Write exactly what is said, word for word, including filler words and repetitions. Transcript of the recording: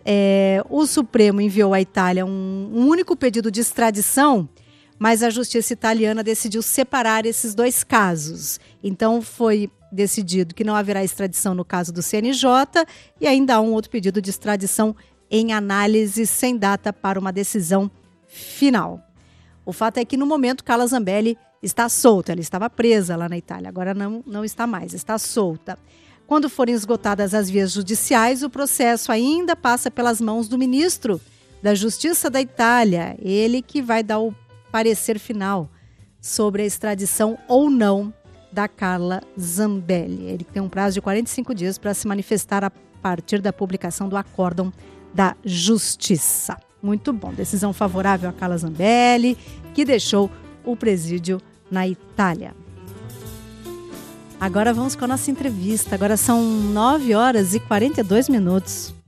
é, o Supremo enviou à Itália um, um único pedido de extradição, mas a justiça italiana decidiu separar esses dois casos. Então foi decidido que não haverá extradição no caso do C N J e ainda há um outro pedido de extradição em análise sem data para uma decisão final. O fato é que no momento Carla Zambelli está solta, ela estava presa lá na Itália, agora não, não está mais, está solta. Quando forem esgotadas as vias judiciais, o processo ainda passa pelas mãos do ministro da Justiça da Itália, ele que vai dar o parecer final sobre a extradição ou não da Carla Zambelli. Ele tem um prazo de quarenta e cinco dias para se manifestar a partir da publicação do acórdão da Justiça. Muito bom, decisão favorável a Carla Zambelli, que deixou o presídio na Itália. Agora vamos com a nossa entrevista. Agora são nove horas e quarenta e dois minutos.